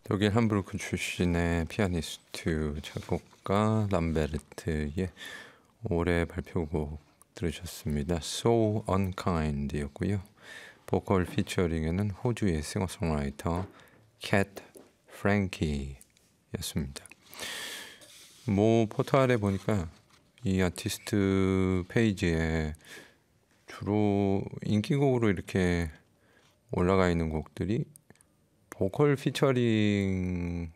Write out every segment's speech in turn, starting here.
독일 함부르크 출신의 피아니스트 작곡가 람베르트의 올해 발표곡 들으셨습니다. So Unkind였고요. 보컬 피처링에는 호주의 싱어송라이터 캣 프랭키였습니다. 뭐 포털에 보니까 이 아티스트 페이지에 주로 인기곡으로 이렇게 올라가 있는 곡들이 보컬 피처링으로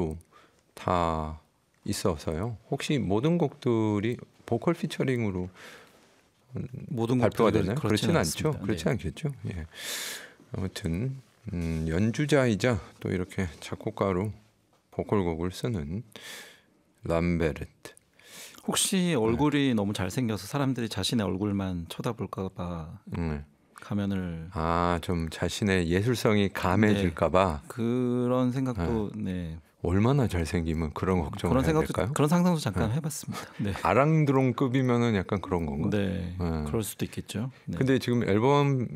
다 있어서요. 혹시 모든 곡들이 보컬 피처링으로 모든 발표가 되나요? 그렇지는 않습니다. 않죠. 그렇지 네. 않겠죠. 예. 아무튼 연주자이자 또 이렇게 작곡가로 보컬곡을 쓰는 람베르트. 혹시 얼굴이 너무 잘생겨서 사람들이 자신의 얼굴만 쳐다볼까 봐 가면을 좀 자신의 예술성이 감해질까봐 그런 생각도 얼마나 잘생기면 그런 걱정을 해야 될까요? 그런 상상도 잠깐 해봤습니다. 네. 아랑드롱급이면은 약간 그런 건가? 네, 그럴 수도 있겠죠. 네. 근데 지금 앨범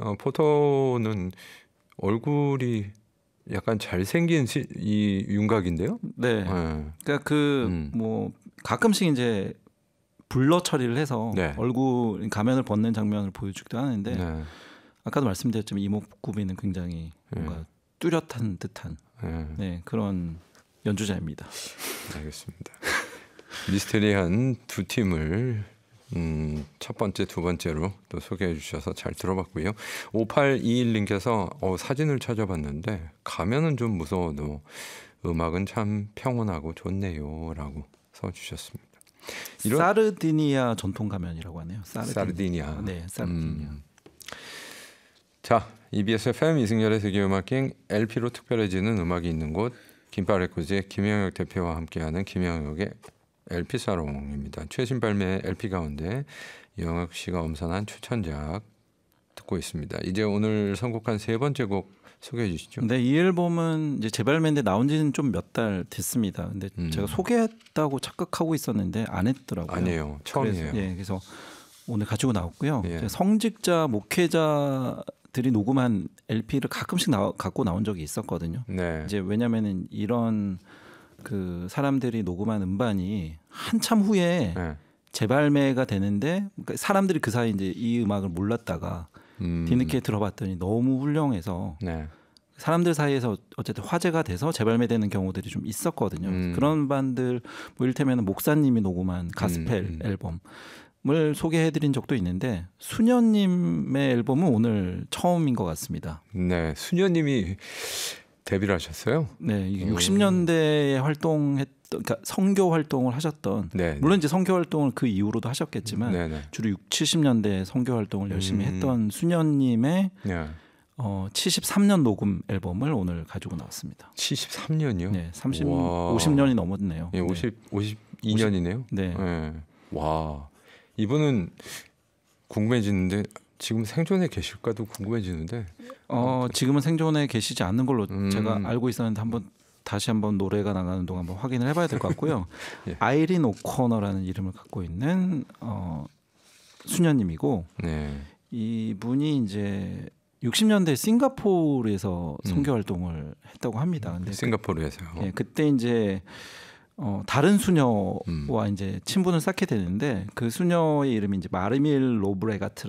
포토는 얼굴이 약간 잘생긴 이 윤곽인데요? 네. 그러니까 뭐 가끔씩 이제 블러 처리를 해서 얼굴 가면을 벗는 장면을 보여주기도 하는데 아까도 말씀드렸지만 이목구비는 굉장히 뭔가 뚜렷한 듯한 그런 연주자입니다. 알겠습니다. 미스테리한 두 팀을 첫 번째, 두 번째로 또 소개해 주셔서 잘 들어봤고요. 5821님께서 사진을 찾아봤는데 가면은 좀 무서워도 음악은 참 평온하고 좋네요 라고 써주셨습니다. 사르디니아 전통 가면이라고 하네요. 사르디니아. 네, 사르디니아. 자, EBS FM 이승열의 세계음악행 LP로 특별해지는 음악이 있는 곳 김파레코즈의 김영혁 대표와 함께하는 김영혁의 LP 사롱입니다. 최신 발매 LP 가운데 영혁 씨가 엄선한 추천작 듣고 있습니다. 이제 오늘 선곡한 세 번째 곡 소개해 주시죠. 네, 이 앨범은 이제 재발매인데 나온 지는 좀 몇 달 됐습니다. 근데 제가 소개했다고 착각하고 있었는데 안 했더라고요. 아니에요. 처음이에요. 그래서 오늘 가지고 나왔고요. 성직자, 목회자들이 녹음한 LP를 가끔씩 갖고 나온 적이 있었거든요. 이제 왜냐면은 이런 그 사람들이 녹음한 음반이 한참 후에 재발매가 되는데 그러니까 사람들이 그 사이 이제 이 음악을 몰랐다가 뒤늦게 들어봤더니 너무 훌륭해서 사람들 사이에서 어쨌든 화제가 돼서 재발매되는 경우들이 좀 있었거든요. 그런 반들 뭐 이를테면 목사님이 녹음한 가스펠 앨범을 소개해드린 적도 있는데 수녀님의 앨범은 오늘 처음인 것 같습니다. 네, 수녀님이 데뷔를 하셨어요? 네, 60년대에 그러니까 선교 활동을 하셨던 물론 이제 선교 활동을 그 이후로도 하셨겠지만 주로 60, 70년대 선교 활동을 열심히 했던 수녀님의 73년 녹음 앨범을 오늘 가지고 나왔습니다. 73년이요? 네, 50년이 넘었네요. 네, 52년이네요. 네. 와, 이분은 궁금해지는데 지금 생존에 계실까도 궁금해지는데. 지금은 생존에 계시지 않는 걸로 제가 알고 있었는데 다시 한번 노래가 나가는 동안 한번 확인을 해봐야 될 것 같고요. 아이린 오커너라는 이름을 갖고 있는 수녀님이고 이분이 이제 60년대 싱가포르에서 선교 활동을 했다고 합니다. 근데 싱가포르에서요. 그때 이제 다른 수녀와 이제 친분을 쌓게 되는데 그 수녀의 이름이 이제 마르밀 로브레가트